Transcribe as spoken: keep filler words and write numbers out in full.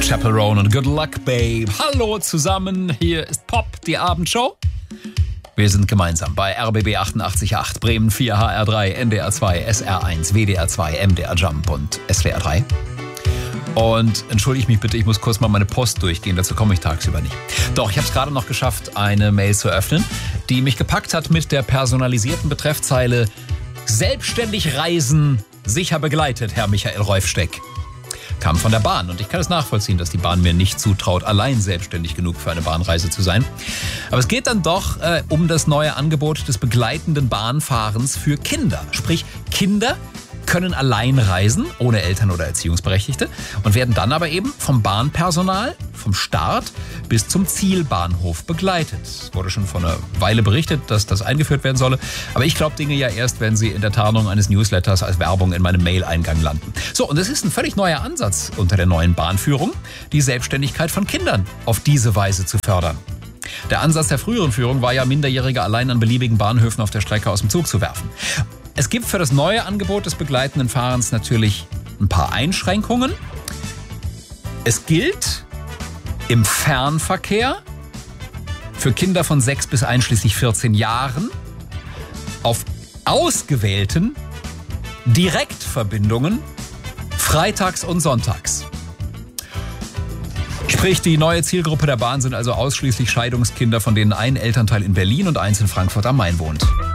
Chaperone und Good Luck Babe. Hallo zusammen, hier ist Pop, die Abendshow. Wir sind gemeinsam bei R B B achtundachtzig Komma acht, Bremen vier, H R drei, N D R zwei, S R eins, W D R zwei, M D R Jump und S W R drei. Und entschuldige mich bitte, ich muss kurz mal meine Post durchgehen, dazu komme ich tagsüber nicht. Doch, ich habe es gerade noch geschafft, eine Mail zu öffnen, die mich gepackt hat mit der personalisierten Betreffzeile Selbstständig reisen, sicher begleitet, Herr Michael Reufsteck. Kam von der Bahn und ich kann es nachvollziehen, dass die Bahn mir nicht zutraut, allein selbstständig genug für eine Bahnreise zu sein. Aber es geht dann doch äh, um das neue Angebot des begleitenden Bahnfahrens für Kinder. Sprich, Kinder können allein reisen, ohne Eltern oder Erziehungsberechtigte und werden dann aber eben vom Bahnpersonal vom Start bis zum Zielbahnhof begleitet. Es wurde schon vor einer Weile berichtet, dass das eingeführt werden solle, aber ich glaube Dinge ja erst, wenn sie in der Tarnung eines Newsletters als Werbung in meinem Mail-Eingang landen. So, und es ist ein völlig neuer Ansatz unter der neuen Bahnführung, die Selbstständigkeit von Kindern auf diese Weise zu fördern. Der Ansatz der früheren Führung war ja, Minderjährige allein an beliebigen Bahnhöfen auf der Strecke aus dem Zug zu werfen. Es gibt für das neue Angebot des begleitenden Fahrens natürlich ein paar Einschränkungen. Es gilt im Fernverkehr für Kinder von sechs bis einschließlich vierzehn Jahren auf ausgewählten Direktverbindungen freitags und sonntags. Sprich, die neue Zielgruppe der Bahn sind also ausschließlich Scheidungskinder, von denen ein Elternteil in Berlin und eins in Frankfurt am Main wohnt.